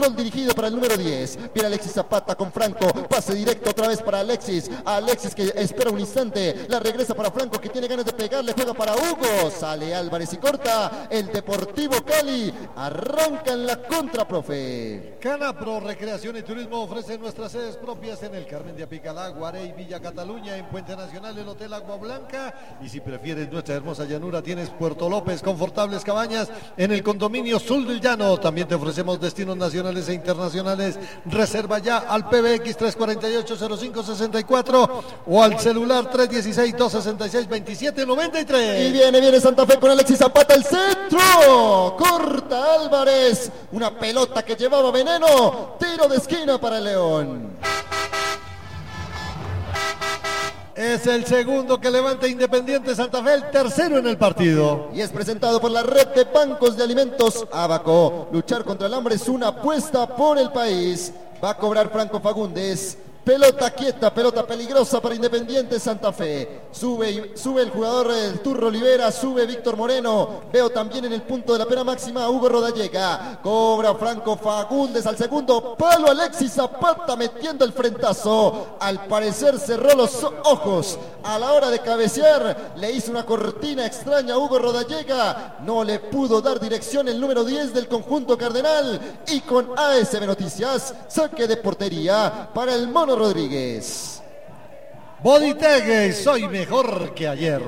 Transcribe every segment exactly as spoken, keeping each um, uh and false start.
Gol dirigido para el número diez. Viene Alexis Zapata con Franco. Pase directo otra vez para Alexis. Alexis que espera un instante. La regresa para Franco que tiene ganas de pegarle. Juega para Hugo. Sale Álvarez y corta. El Deportivo Cali arranca en la contra, profe. Canapro Recreación y Turismo ofrece nuestras sedes propias en el Carmen de Apicalá, Guarey, Villa Cataluña, en Puente Nacional, el Hotel Agua Blanca. Y si prefieres nuestra hermosa llanura, tienes Puerto López, confortables cabañas en el condominio Sul del Llano. También te ofrecemos destinos nacionales e internacionales. Reserva ya al P B X tres cuatro ocho cero cinco seis cuatro o al celular tres uno seis, dos seis seis, dos siete nueve tres. Y viene, viene Santa Fe con Alexis Zapata, el centro. Corta Álvarez. Una pelota que llevaba veneno. Tiro de esquina para el León. Es el segundo que levanta Independiente Santa Fe, el tercero en el partido. Y es presentado por la red de bancos de alimentos Abaco. Luchar contra el hambre es una apuesta por el país. Va a cobrar Franco Fagundes. Pelota quieta, pelota peligrosa para Independiente Santa Fe. Sube, sube el jugador el Turro Olivera, sube Víctor Moreno. Veo también en el punto de la pena máxima a Hugo Rodallega. Cobra Franco Fagundes al segundo palo. Alexis Zapata metiendo el frentazo. Al parecer cerró los ojos a la hora de cabecear. Le hizo una cortina extraña a Hugo Rodallega. No le pudo dar dirección el número diez del conjunto cardenal. Y con A S B Noticias, saque de portería para el Mono Rodríguez. Bodytech, soy mejor que ayer.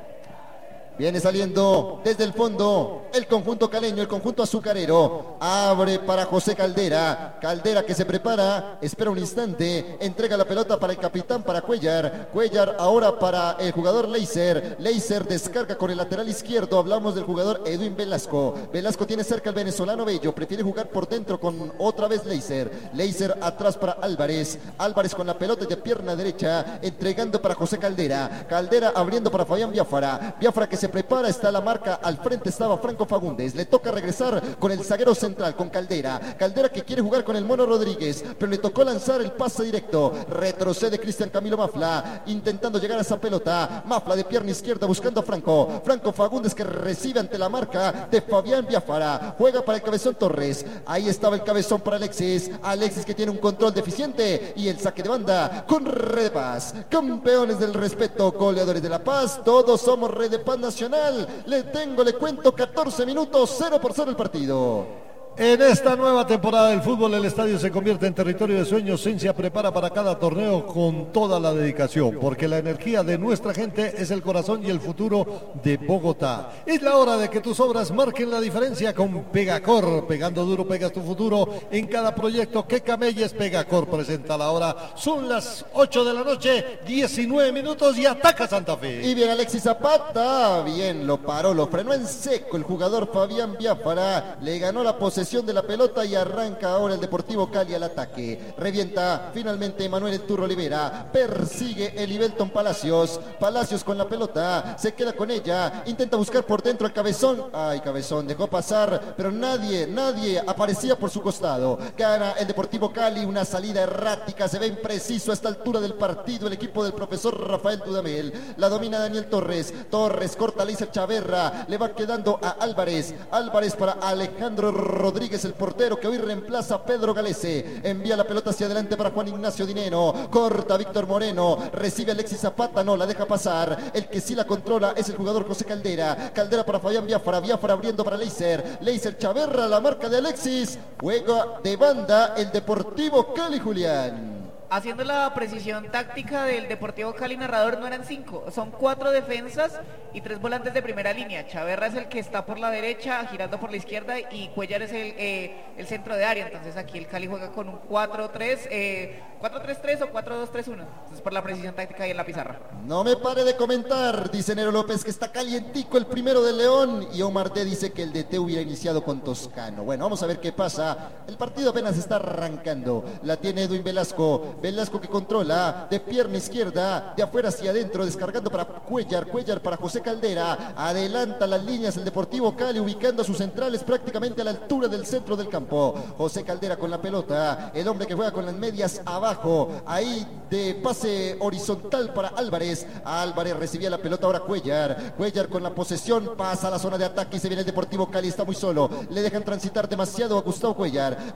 Viene saliendo desde el fondo el conjunto caleño, el conjunto azucarero. Abre para José Caldera. Caldera que se prepara, espera un instante. Entrega la pelota para el capitán, para Cuellar. Cuellar ahora para el jugador Leiser. Leiser descarga con el lateral izquierdo. Hablamos del jugador Edwin Velasco. Velasco tiene cerca al venezolano Bello. Prefiere jugar por dentro con otra vez Leiser. Leiser atrás para Álvarez. Álvarez con la pelota de pierna derecha. Entregando para José Caldera. Caldera abriendo para Fabián Biafara. Biafara que se prepara, está la marca, al frente estaba Franco Fagundes, le toca regresar con el zaguero central, con Caldera, Caldera que quiere jugar con el Mono Rodríguez, pero le tocó lanzar el pase directo, retrocede Cristian Camilo Mafla, intentando llegar a esa pelota, Mafla de pierna izquierda buscando a Franco, Franco Fagundes que recibe ante la marca de Fabián Biafara, juega para el Cabezón Torres, ahí estaba el cabezón para Alexis, Alexis que tiene un control deficiente y el saque de banda con Red de Paz, campeones del respeto, goleadores de la paz, todos somos Red de Paz Nacional. Le tengo, le cuento catorce minutos, cero por cero el partido. En esta nueva temporada del fútbol, el estadio se convierte en territorio de sueños. Cincia prepara para cada torneo con toda la dedicación, porque la energía de nuestra gente es el corazón y el futuro de Bogotá. Es la hora de que tus obras marquen la diferencia con Pegacor. Pegando duro, pegas tu futuro en cada proyecto que camelles. Pegacor presenta la hora. Son las ocho de la noche, diecinueve minutos y ataca Santa Fe. Y bien Alexis Zapata, bien, lo paró, lo frenó en seco el jugador Fabián Biafara. Le ganó la posesión de la pelota y arranca ahora el Deportivo Cali al ataque. Revienta finalmente Manuel El Turro Olivera. Persigue el Ibelton Palacios. Palacios con la pelota. Se queda con ella. Intenta buscar por dentro al Cabezón. Ay, Cabezón dejó pasar, pero nadie, nadie aparecía por su costado. Gana el Deportivo Cali. Una salida errática. Se ve impreciso a esta altura del partido el equipo del profesor Rafael Dudamel. La domina Daniel Torres. Torres corta a Leiser Chaverra. Le va quedando a Álvarez. Álvarez para Alejandro Rodríguez. Rodríguez, el portero que hoy reemplaza a Pedro Galese. Envía la pelota hacia adelante para Juan Ignacio Dineno. Corta Víctor Moreno. Recibe Alexis Zapata. No la deja pasar. El que sí la controla es el jugador José Caldera. Caldera para Fabián Biafara. Biafara abriendo para Leiser. Leiser Chaverra. La marca de Alexis. Juega de banda el Deportivo Cali, Julián. Haciendo la precisión táctica del Deportivo Cali, narrador, no eran cinco, son cuatro defensas y tres volantes de primera línea. Chaverra es el que está por la derecha, girando por la izquierda, y Cuellar es el, eh, el centro de área. Entonces aquí el Cali juega con un cuatro tres, eh, cuatro tres tres o cuatro dos tres uno. Entonces por la precisión táctica ahí en la pizarra. No me pare de comentar, dice Nero López, que está calientico el primero de León, y Omar D dice que el D T hubiera iniciado con Toscano. Bueno, vamos a ver qué pasa. El partido apenas está arrancando. La tiene Edwin Velasco. Velasco que controla de pierna izquierda, de afuera hacia adentro, descargando para Cuellar, Cuellar para José Caldera, adelanta las líneas el Deportivo Cali, ubicando a sus centrales prácticamente a la altura del centro del campo. José Caldera con la pelota, el hombre que juega con las medias abajo, ahí de pase horizontal para Álvarez. Álvarez recibía la pelota, ahora Cuellar, Cuellar con la posesión, pasa a la zona de ataque y se viene el Deportivo Cali, está muy solo, le dejan transitar demasiado a Gustavo Cuellar.